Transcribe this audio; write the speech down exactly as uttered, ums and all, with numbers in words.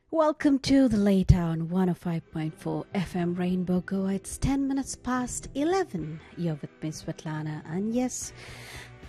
Welcome to the late hour on one oh five point four F M Rainbow Goa. It's ten minutes past eleven. You're with me, Svetlana. And yes,